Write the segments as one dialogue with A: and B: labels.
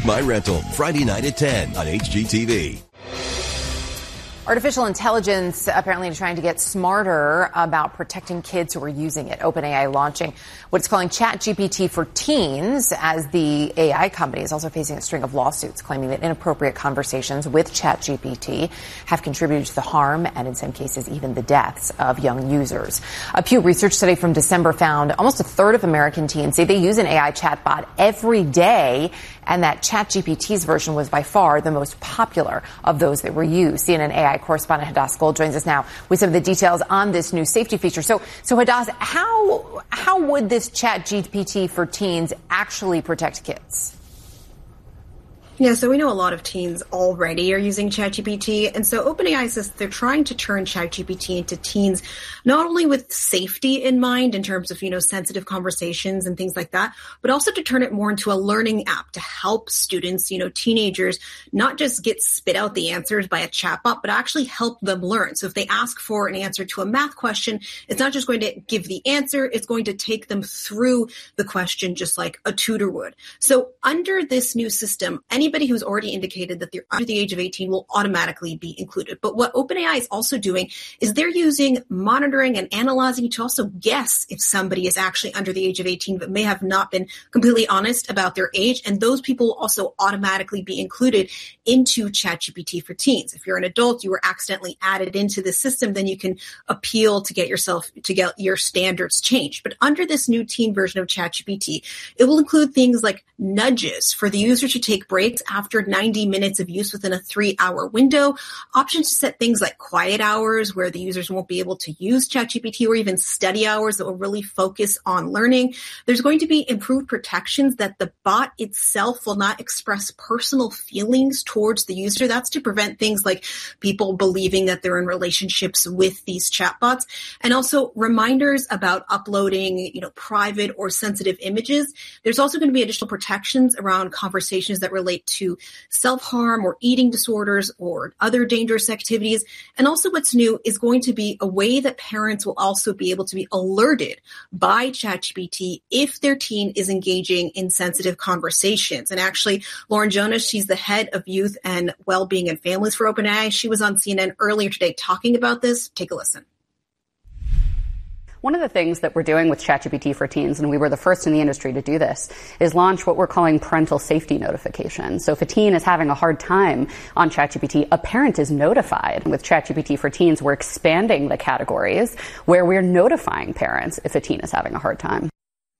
A: My Rental, Friday night at 10 on HGTV.
B: Artificial intelligence apparently trying to get smarter about protecting kids who are using it. OpenAI launching what it's calling ChatGPT for teens, as the AI company is also facing a string of lawsuits claiming that inappropriate conversations with ChatGPT have contributed to the harm and in some cases even the deaths of young users. A Pew Research study from December found almost a third of American teens say they use an AI chatbot every day, and that ChatGPT's version was by far the most popular of those that were used. CNN AI correspondent Hadass Gold joins us now with some of the details on this new safety feature. So Hadass, how would this ChatGPT for teens actually protect kids?
C: Yeah, so we know a lot of teens already are using ChatGPT, and so OpenAI says they're trying to turn ChatGPT into teens not only with safety in mind in terms of, sensitive conversations and things like that, but also to turn it more into a learning app to help students, teenagers, not just get spit out the answers by a chatbot, but actually help them learn. So if they ask for an answer to a math question, it's not just going to give the answer, it's going to take them through the question just like a tutor would. So under this new system, anybody who's already indicated that they're under the age of 18 will automatically be included. But what OpenAI is also doing is they're using monitoring and analyzing to also guess if somebody is actually under the age of 18 but may have not been completely honest about their age. And those people will also automatically be included into ChatGPT for teens. If you're an adult, you were accidentally added into the system, then you can appeal to get your standards changed. But under this new teen version of ChatGPT, it will include things like nudges for the user to take breaks after 90 minutes of use within a 3-hour window, options to set things like quiet hours where the users won't be able to use ChatGPT, or even study hours that will really focus on learning. There's going to be improved protections that the bot itself will not express personal feelings towards the user. That's to prevent things like people believing that they're in relationships with these chatbots, and also reminders about uploading, private or sensitive images. There's also going to be additional protections around conversations that relate to self-harm or eating disorders or other dangerous activities. And also what's new is going to be a way that parents will also be able to be alerted by ChatGPT if their teen is engaging in sensitive conversations. And actually, Lauren Jonas, she's the head of youth and well-being and families for OpenAI. She was on CNN earlier today talking about this. Take a listen.
D: One of the things that we're doing with ChatGPT for teens, and we were the first in the industry to do this, is launch what we're calling parental safety notification. So if a teen is having a hard time on ChatGPT, a parent is notified. With ChatGPT for teens, we're expanding the categories where we're notifying parents if a teen is having a hard time.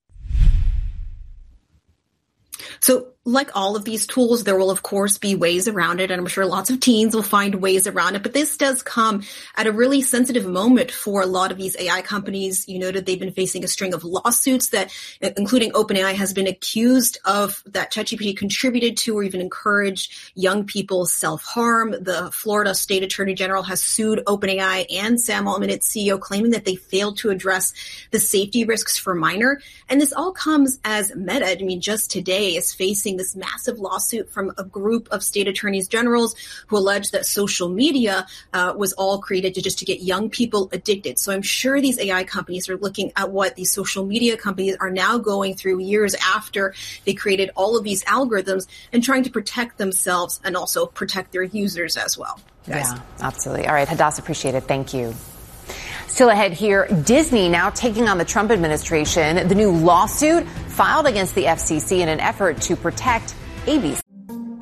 C: So like all of these tools, there will, of course, be ways around it, and I'm sure lots of teens will find ways around it. But this does come at a really sensitive moment for a lot of these AI companies. You noted they've been facing a string of lawsuits that, including OpenAI, has been accused of that ChatGPT contributed to or even encouraged young people's self-harm. The Florida State Attorney General has sued OpenAI and Sam Altman, its CEO, claiming that they failed to address the safety risks for minor. And this all comes as Meta, just today, is facing this massive lawsuit from a group of state attorneys generals who allege that social media was all created to get young people addicted. So I'm sure these AI companies are looking at what these social media companies are now going through years after they created all of these algorithms and trying to protect themselves and also protect their users as well. Guys.
B: Yeah, absolutely. All right, Hadass, appreciate it. Thank you. Still ahead here, Disney now taking on the Trump administration. The new lawsuit filed against the FCC in an effort to protect ABC.